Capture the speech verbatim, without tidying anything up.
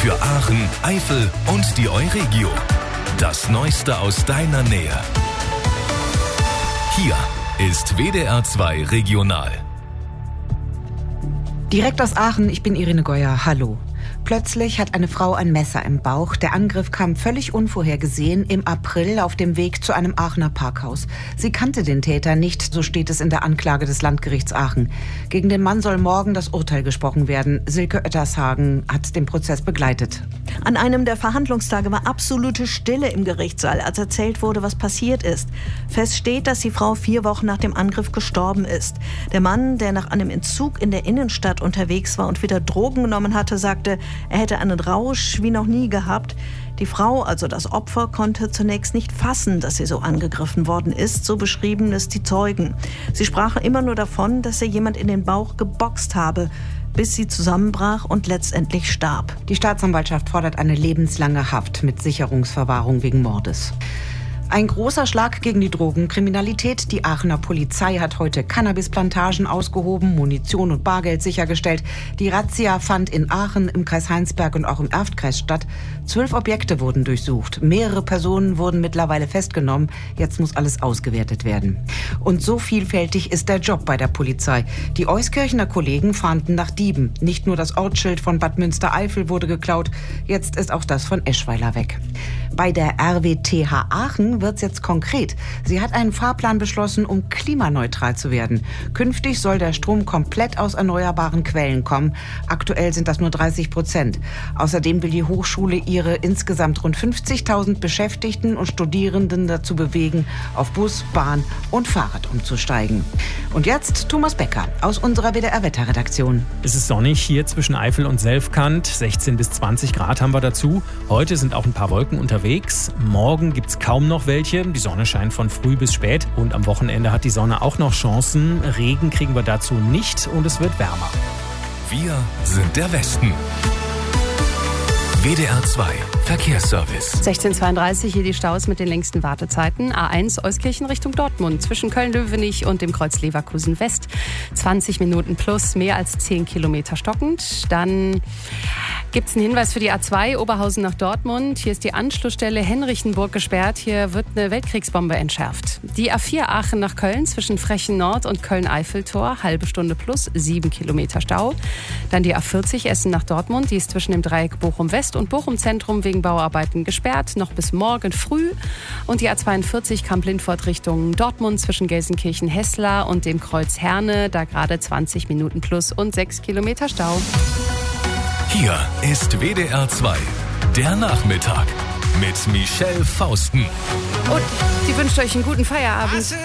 Für Aachen, Eifel und die Euregio. Das Neueste aus deiner Nähe. Hier ist W D R zwei Regional. Direkt aus Aachen, ich bin Irene Geuer. Hallo. Plötzlich hat eine Frau ein Messer im Bauch. Der Angriff kam völlig unvorhergesehen im April auf dem Weg zu einem Aachener Parkhaus. Sie kannte den Täter nicht, so steht es in der Anklage des Landgerichts Aachen. Gegen den Mann soll morgen das Urteil gesprochen werden. Silke Oettershagen hat den Prozess begleitet. An einem der Verhandlungstage war absolute Stille im Gerichtssaal, als erzählt wurde, was passiert ist. Fest steht, dass die Frau vier Wochen nach dem Angriff gestorben ist. Der Mann, der nach einem Entzug in der Innenstadt unterwegs war und wieder Drogen genommen hatte, sagte, er hätte einen Rausch wie noch nie gehabt. Die Frau, also das Opfer, konnte zunächst nicht fassen, dass sie so angegriffen worden ist, so beschrieben es die Zeugen. Sie sprachen immer nur davon, dass sie jemand in den Bauch geboxt habe, bis sie zusammenbrach und letztendlich starb. Die Staatsanwaltschaft fordert eine lebenslange Haft mit Sicherungsverwahrung wegen Mordes. Ein großer Schlag gegen die Drogenkriminalität. Die Aachener Polizei hat heute Cannabisplantagen ausgehoben, Munition und Bargeld sichergestellt. Die Razzia fand in Aachen, im Kreis Heinsberg und auch im Erftkreis statt. Zwölf Objekte wurden durchsucht. Mehrere Personen wurden mittlerweile festgenommen. Jetzt muss alles ausgewertet werden. Und so vielfältig ist der Job bei der Polizei. Die Euskirchener Kollegen fahnden nach Dieben. Nicht nur das Ortsschild von Bad Münstereifel wurde geklaut, jetzt ist auch das von Eschweiler weg. Bei der R W T H Aachen wird's jetzt konkret. Sie hat einen Fahrplan beschlossen, um klimaneutral zu werden. Künftig soll der Strom komplett aus erneuerbaren Quellen kommen. Aktuell sind das nur dreißig Prozent. Außerdem will die Hochschule ihre insgesamt rund fünfzigtausend Beschäftigten und Studierenden dazu bewegen, auf Bus, Bahn und Fahrrad umzusteigen. Und jetzt Thomas Becker aus unserer W D R-Wetterredaktion. Es ist sonnig hier zwischen Eifel und Selfkant. sechzehn bis zwanzig Grad haben wir dazu. Heute sind auch ein paar Wolken unterwegs. Morgen gibt's kaum noch welche. Die Sonne scheint von früh bis spät. Und am Wochenende hat die Sonne auch noch Chancen. Regen kriegen wir dazu nicht und es wird wärmer. Wir sind der Westen. W D R zwei Verkehrsservice. sechzehn Uhr zweiunddreißig hier die Staus mit den längsten Wartezeiten. A eins Euskirchen Richtung Dortmund zwischen Köln-Löwenich und dem Kreuz Leverkusen West. zwanzig Minuten plus, mehr als zehn Kilometer stockend. Dann gibt es einen Hinweis für die A zwei Oberhausen nach Dortmund. Hier ist die Anschlussstelle Henrichenburg gesperrt. Hier wird eine Weltkriegsbombe entschärft. Die A vier Aachen nach Köln zwischen Frechen Nord und Köln-Eiffeltor. Halbe Stunde plus, sieben Kilometer Stau. Dann die A vierzig Essen nach Dortmund. Die ist zwischen dem Dreieck Bochum West und Bochum Zentrum wegen Bauarbeiten gesperrt. Noch bis morgen früh. Und die A zweiundvierzig Kamp-Lindfort Richtung Dortmund zwischen Gelsenkirchen-Hessler und dem Kreuz Herne. Da gerade zwanzig Minuten plus und sechs Kilometer Stau. Hier ist W D R zwei, der Nachmittag mit Michelle Fausten. Und sie wünscht euch einen guten Feierabend.